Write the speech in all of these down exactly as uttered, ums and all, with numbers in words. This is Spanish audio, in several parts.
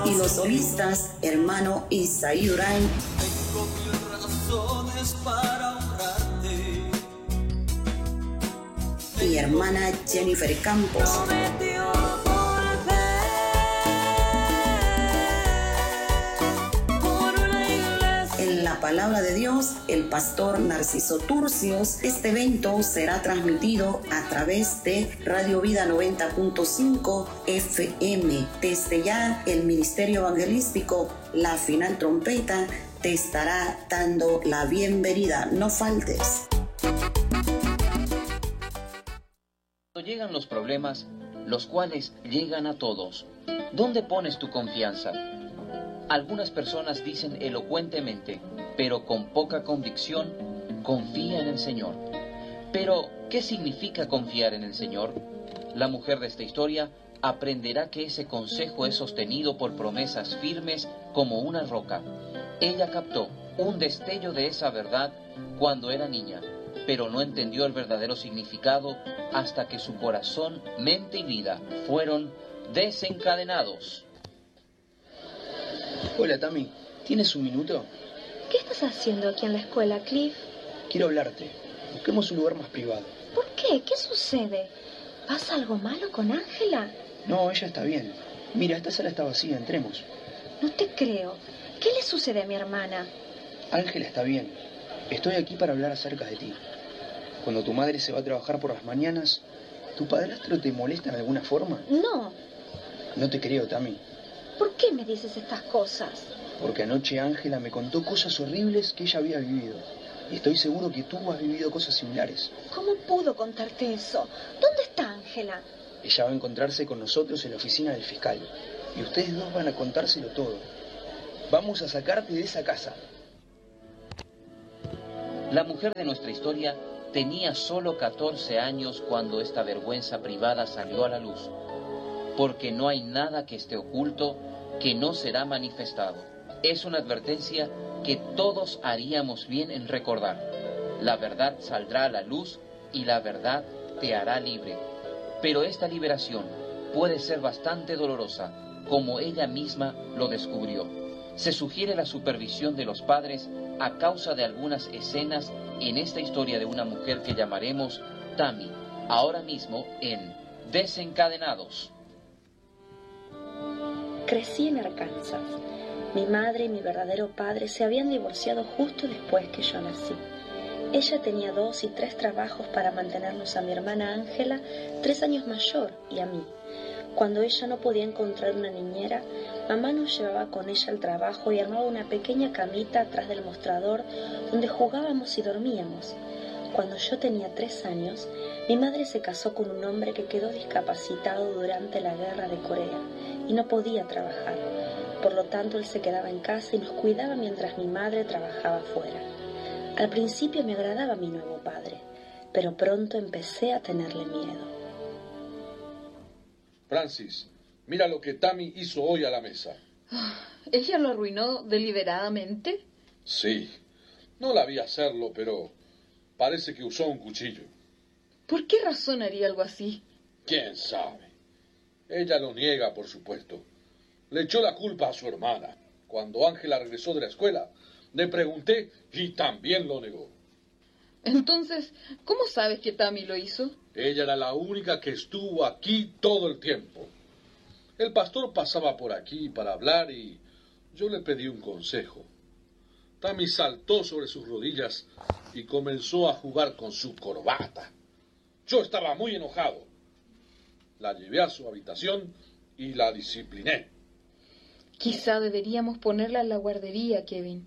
y los solistas hermano Isaí Durán. Tengo mil razones para honrarte. Y hermana Jennifer Campos. En la palabra de Dios, el pastor Narciso Turcios. Este evento será transmitido a través de Radio Vida noventa punto cinco F M. Desde ya, el Ministerio Evangelístico La Final Trompeta te estará dando la bienvenida. No faltes. Cuando llegan los problemas, los cuales llegan a todos, ¿dónde pones tu confianza? Algunas personas dicen elocuentemente, pero con poca convicción, confía en el Señor. Pero, ¿qué significa confiar en el Señor? La mujer de esta historia aprenderá que ese consejo es sostenido por promesas firmes como una roca. Ella captó un destello de esa verdad cuando era niña, pero no entendió el verdadero significado hasta que su corazón, mente y vida fueron desencadenados. Hola, Tami. ¿Tienes un minuto? ¿Qué estás haciendo aquí en la escuela, Cliff? Quiero hablarte. Busquemos un lugar más privado. ¿Por qué? ¿Qué sucede? ¿Pasa algo malo con Ángela? No, ella está bien. Mira, esta sala está vacía. Entremos. No te creo. ¿Qué le sucede a mi hermana? Ángela está bien. Estoy aquí para hablar acerca de ti. Cuando tu madre se va a trabajar por las mañanas, ¿tu padrastro te molesta en alguna forma? No. No te creo, Tami. ¿Por qué me dices estas cosas? Porque anoche Ángela me contó cosas horribles que ella había vivido. Y estoy seguro que tú has vivido cosas similares. ¿Cómo pudo contarte eso? ¿Dónde está Ángela? Ella va a encontrarse con nosotros en la oficina del fiscal. Y ustedes dos van a contárselo todo. Vamos a sacarte de esa casa. La mujer de nuestra historia tenía solo catorce años cuando esta vergüenza privada salió a la luz. Porque no hay nada que esté oculto que no será manifestado. Es una advertencia que todos haríamos bien en recordar. La verdad saldrá a la luz y la verdad te hará libre. Pero esta liberación puede ser bastante dolorosa, como ella misma lo descubrió. Se sugiere la supervisión de los padres a causa de algunas escenas en esta historia de una mujer que llamaremos Tami, ahora mismo en Desencadenados. Crecí en Arkansas. Mi madre y mi verdadero padre se habían divorciado justo después que yo nací. Ella tenía dos y tres trabajos para mantenernos a mi hermana Ángela, tres años mayor, y a mí. Cuando ella no podía encontrar una niñera, mamá nos llevaba con ella al trabajo y armaba una pequeña camita atrás del mostrador donde jugábamos y dormíamos. Cuando yo tenía tres años, mi madre se casó con un hombre que quedó discapacitado durante la guerra de Corea y no podía trabajar. Por lo tanto, él se quedaba en casa y nos cuidaba mientras mi madre trabajaba fuera. Al principio me agradaba mi nuevo padre, pero pronto empecé a tenerle miedo. Francis, mira lo que Tami hizo hoy a la mesa. ¿Ella lo arruinó deliberadamente? Sí, no la vi hacerlo, pero parece que usó un cuchillo. ¿Por qué razón haría algo así? ¿Quién sabe? Ella lo niega, por supuesto. Le echó la culpa a su hermana. Cuando Ángela regresó de la escuela, le pregunté y también lo negó. Entonces, ¿cómo sabes que Tami lo hizo? Ella era la única que estuvo aquí todo el tiempo. El pastor pasaba por aquí para hablar y yo le pedí un consejo. Tami saltó sobre sus rodillas y comenzó a jugar con su corbata. Yo estaba muy enojado. La llevé a su habitación y la discipliné. Quizá deberíamos ponerla en la guardería, Kevin.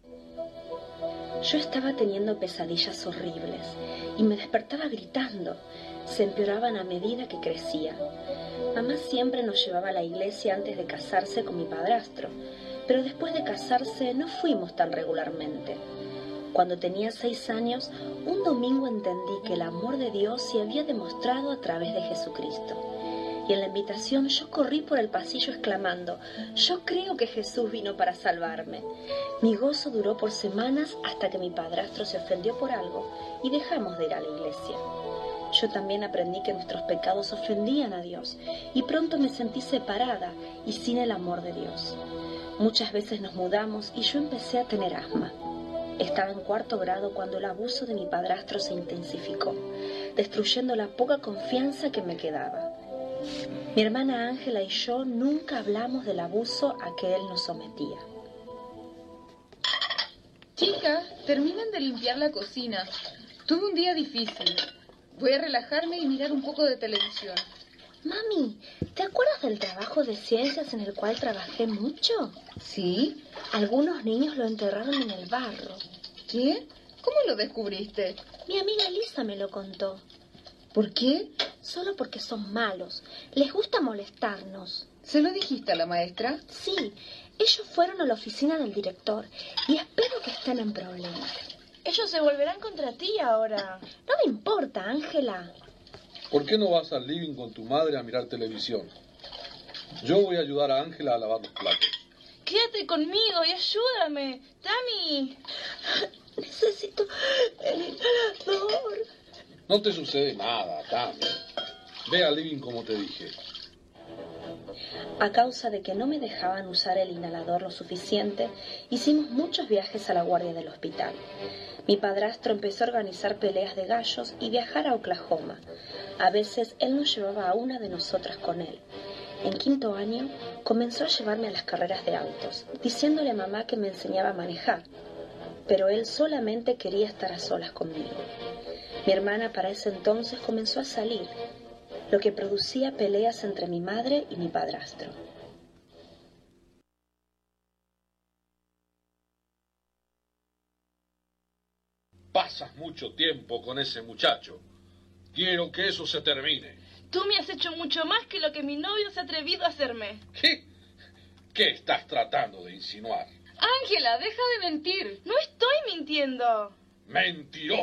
Yo estaba teniendo pesadillas horribles y me despertaba gritando. Se empeoraban a medida que crecía. Mamá siempre nos llevaba a la iglesia antes de casarse con mi padrastro, pero después de casarse no fuimos tan regularmente. Cuando tenía seis años, un domingo entendí que el amor de Dios se había demostrado a través de Jesucristo. Y en la invitación yo corrí por el pasillo exclamando: «Yo creo que Jesús vino para salvarme». Mi gozo duró por semanas hasta que mi padrastro se ofendió por algo y dejamos de ir a la iglesia. Yo también aprendí que nuestros pecados ofendían a Dios y pronto me sentí separada y sin el amor de Dios. Muchas veces nos mudamos y yo empecé a tener asma. Estaba en cuarto grado cuando el abuso de mi padrastro se intensificó, destruyendo la poca confianza que me quedaba. Mi hermana Ángela y yo nunca hablamos del abuso a que él nos sometía. Chicas, terminan de limpiar la cocina. Tuve un día difícil. Voy a relajarme y mirar un poco de televisión. Mami, ¿te acuerdas del trabajo de ciencias en el cual trabajé mucho? ¿Sí? Algunos niños lo enterraron en el barro. ¿Qué? ¿Cómo lo descubriste? Mi amiga Lisa me lo contó. ¿Por qué? Solo porque son malos. Les gusta molestarnos. ¿Se lo dijiste a la maestra? Sí, ellos fueron a la oficina del director y espero que estén en problemas. Ellos se volverán contra ti ahora. No me importa, Ángela. ¿Por qué no vas al living con tu madre a mirar televisión? Yo voy a ayudar a Ángela a lavar los platos. Quédate conmigo y ayúdame. Tami. Necesito el inhalador. No te sucede nada, Tami. Ve al living como te dije. A causa de que no me dejaban usar el inhalador lo suficiente, hicimos muchos viajes a la guardia del hospital. Mi padrastro empezó a organizar peleas de gallos y viajar a Oklahoma. A veces él nos llevaba a una de nosotras con él. En quinto año comenzó a llevarme a las carreras de autos, diciéndole a mamá que me enseñaba a manejar. Pero él solamente quería estar a solas conmigo. Mi hermana para ese entonces comenzó a salir, lo que producía peleas entre mi madre y mi padrastro. Pasas mucho tiempo con ese muchacho. Quiero que eso se termine. Tú me has hecho mucho más que lo que mi novio se ha atrevido a hacerme. ¿Qué? ¿Qué estás tratando de insinuar? Ángela, deja de mentir. No estoy mintiendo. ¡Mentirosa!